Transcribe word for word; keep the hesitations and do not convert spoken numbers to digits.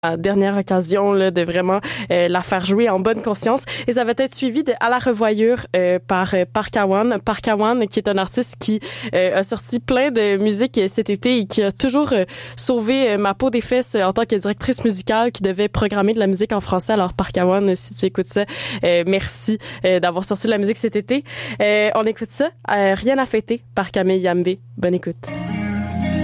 la dernière occasion là, de vraiment euh, la faire jouer en bonne conscience. Et ça va être suivi de À la revoyure euh, par euh, Park Awan. Park Awan, qui est un artiste qui euh, a sorti plein de musique cet été et qui a toujours euh, sauvé euh, ma peau des fesses euh, en tant que directrice musicale qui devait programmer de la musique en français. Alors Park Awan, euh, si tu écoutes ça, euh, merci euh, d'avoir sorti de la musique cet été. Euh, on écoute ça, euh, Rien à fêter par Camille Yambé. Bonne écoute.